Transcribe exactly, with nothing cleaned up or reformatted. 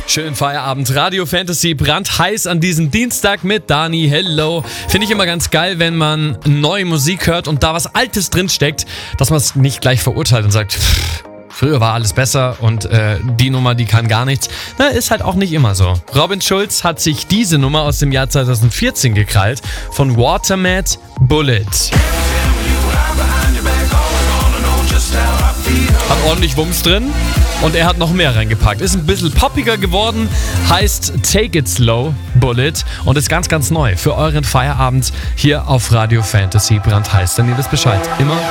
Schönen Feierabend. Radio Fantasy brandheiß an diesem Dienstag mit Dani. Hello. Finde ich immer ganz geil, wenn man neue Musik hört und da was Altes drinsteckt, dass man es nicht gleich verurteilt und sagt, pff, früher war alles besser und äh, die Nummer, die kann gar nichts. Na, ist halt auch nicht immer so. Robin Schulz hat sich diese Nummer aus dem Jahr zwanzig vierzehn gekrallt von Watermat, Bullet. Hat ordentlich Wumms drin und er hat noch mehr reingepackt. Ist ein bisschen poppiger geworden, heißt Take It Slow, Bullet und ist ganz, ganz neu für euren Feierabend hier auf Radio Fantasy brandheiß. Dann ihr wisst Bescheid. Immer